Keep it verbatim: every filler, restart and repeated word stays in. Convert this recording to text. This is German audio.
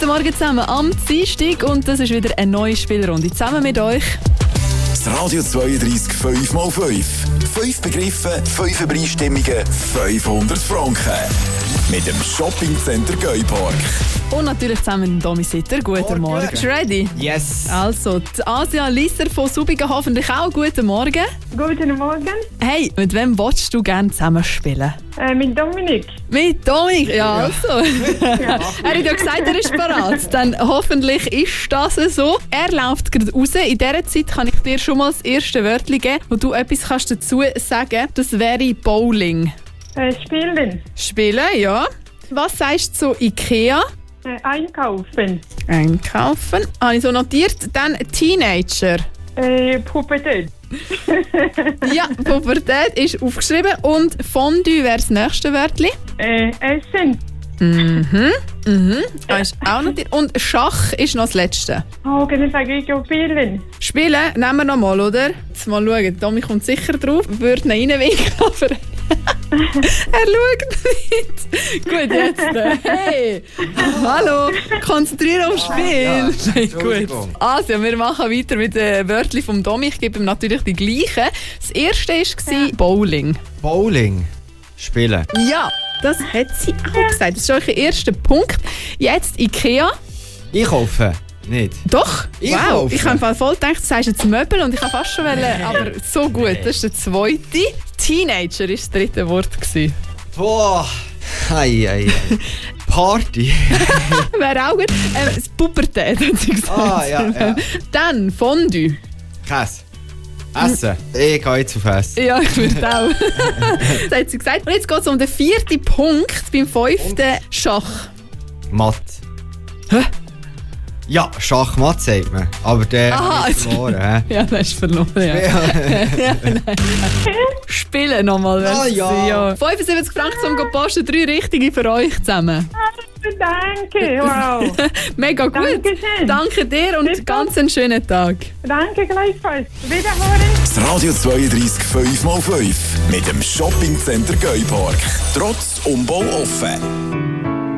Morgen zusammen am Dienstag und das ist wieder eine neue Spielrunde. Zusammen mit euch das Radio zweiunddreißig fünf mal fünf. Fünf Begriffe, fünf Übereinstimmungen, fünfhundert Franken. Mit dem Shoppingcenter Geupark. Und natürlich zusammen mit Domi Sitter. Guten Morgen. Morgen. Bist du ready? Yes. Also, die Asia Lisser von Subigen hoffentlich auch. Guten Morgen. Guten Morgen, Hey, mit wem willst du gerne zusammen spielen? äh, mit Dominik. Mit Dominik? Ja, also. Er hat ja gesagt, er ist bereit. Dann hoffentlich ist das so. Er läuft gerade raus. In dieser Zeit kann ich dir schon mal das erste Wörtchen geben, wo du etwas kannst dazu sagen kannst. Das wäre Bowling. Äh, spielen, Spielen, ja. Was sagst du zu Ikea? äh, einkaufen, Einkaufen. Habe ich so notiert. Dann Teenager. äh, Pubertät, Ja, Pubertät ist aufgeschrieben. Und Fondue wäre das nächste Wörtchen. äh, Essen. Mhm. Mhm. Das ist auch notiert. Und Schach ist noch das letzte. Oh, dann sage ich auch spielen. Spielen nehmen wir noch mal, oder? Jetzt mal schauen. Tommy kommt sicher drauf. Würde ihn reinwinken, aber er schaut nicht. Gut, jetzt. Hey! Hallo! Konzentrieren aufs Spiel. Ja, Gut. Also, wir machen weiter mit den Wörtern vom Tommy. Ich gebe ihm natürlich die gleichen. Das erste war Bowling. Bowling. Spielen. Ja, das hat sie auch gesagt. Das ist euer erster Punkt. Jetzt Ikea. Einkaufen. Nicht. Doch, wow. Einkaufen. Ich habe voll gedacht, du sagst jetzt Möbel und ich habe fast schon wollen, aber so gut. Das ist der zweite. Teenager war das dritte Wort gewesen. Boah. Ei, ei, ei. Party. Wäre auch gut. Äh, das Pubertät, hat sie gesagt. Ah, ja, ja. Dann Fondue. Käse. Essen. Ich gehe jetzt auf Essen. Ja, ich würde auch. Das hat sie gesagt. Und jetzt geht es um den vierten Punkt beim fünften Schach. Matt. Hä? Ja, Schachmatt sagt man. Aber der Aha, ist verloren. Hä? Ja, das ist verloren. Ja. Ja. Ja, nein. Spielen nochmal. Ah, ja. ja. fünfundsiebzig Franken zum posten, drei richtige für euch zusammen. Danke, wow. Mega gut. Dankeschön. Danke dir und Bitte. ganz einen schönen Tag. Danke gleichfalls. Wiederhören. Das Radio zweiunddreißig fünf mal fünf. Mit dem Shoppingcenter Geupark. Trotz Umbau offen.